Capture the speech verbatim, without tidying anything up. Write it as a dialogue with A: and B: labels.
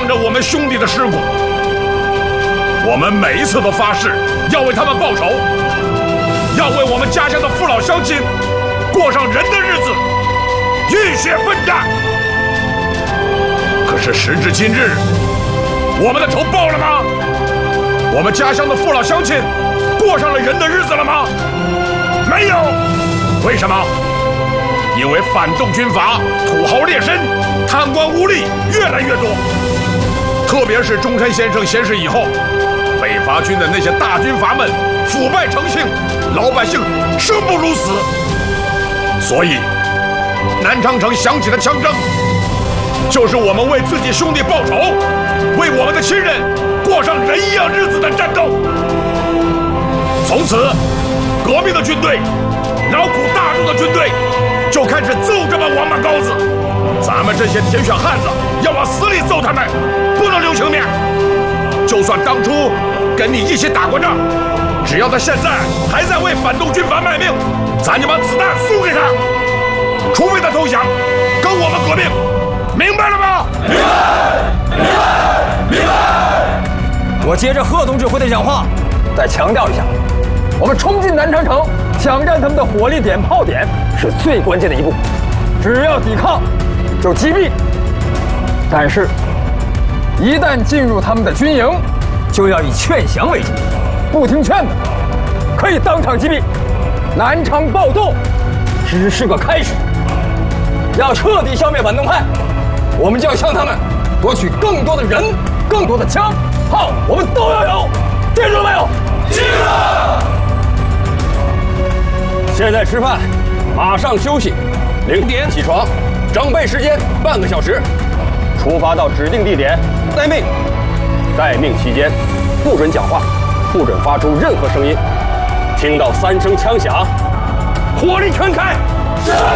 A: 扬着我们兄弟的尸骨。我们每一次都发誓要为他们报仇，要为我们家乡的父老乡亲过上人的日子，浴血奋战。可是时至今日，我们的仇报了吗？我们家乡的父老乡亲过上了人的日子了吗？没有。为什么？因为反动军阀、土豪劣绅、贪官污吏越来越多。特别是中山先生仙逝以后，北伐军的那些大军阀们腐败成性，老百姓生不如死。所以，南昌城响起的枪声，就是我们为自己兄弟报仇，为我们的亲人过上人一样日子的战斗。从此，革命的军队、劳苦大众的军队就开始揍这帮王八羔子。咱们这些铁血汉子要往死里揍他们，不能留情面。就算当初跟你一起打过仗，只要他现在还在为反动军阀卖命，咱就把子弹送给他，除非他投降，跟我们革命。明白了吗？
B: 明白，明白，明白。
C: 我接着贺总指挥的讲话，再强调一下，我们冲进南昌城，抢占他们的火力点、炮点，是最关键的一步。只要抵抗，就击毙。但是，一旦进入他们的军营，就要以劝降为主，不听劝的，可以当场击毙。南昌暴动只是个开始，要彻底消灭反动派，我们就要向他们夺取更多的人、更多的枪、炮，我们都要有。记住了没有？
B: 记住了。
C: 现在吃饭，马上休息。零点起床，整备时间半个小时，出发到指定地点待命。待命期间，不准讲话，不准发出任何声音。听到三声枪响，火力全开。是。